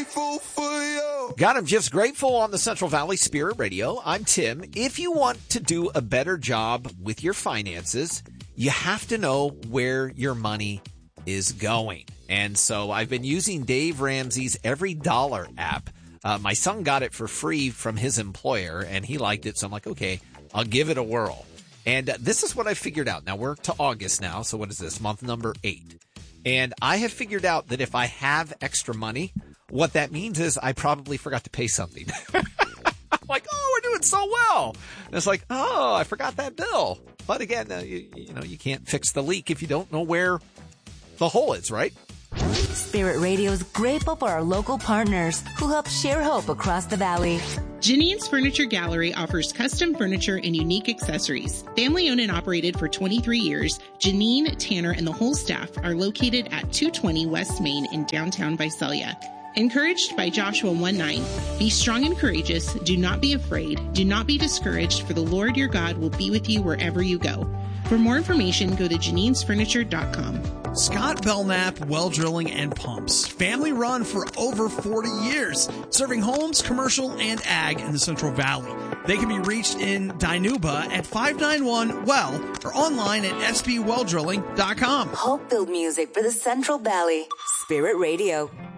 grateful for you. God, I'm just grateful on the Central Valley Spirit Radio. I'm Tim. If you want to do a better job with your finances, you have to know where your money is going. And so I've been using Dave Ramsey's Every Dollar app. My son got it for free from his employer, and he liked it. So I'm like, okay, I'll give it a whirl. And this is what I figured out. Now, we're to August now. So what is this? Month number 8. And I have figured out that if I have extra money, what that means is I probably forgot to pay something. I'm like, oh, we're doing so well. And it's like, oh, I forgot that bill. But again, you can't fix the leak if you don't know where the hole is, right? Spirit Radio is grateful for our local partners who help share hope across the valley. Janine's Furniture Gallery offers custom furniture and unique accessories. Family owned and operated for 23 years, Janine, Tanner, and the whole staff are located at 220 West Main in downtown Visalia. Encouraged by Joshua 1:9, be strong and courageous, do not be afraid, do not be discouraged, for the Lord your God will be with you wherever you go. For more information, go to janinesfurniture.com. Scott Belknap Well Drilling and Pumps. Family run for over 40 years, serving homes, commercial, and ag in the Central Valley. They can be reached in Dinuba at 591 Well or online at sbwelldrilling.com. Hope-filled music for the Central Valley. Spirit Radio.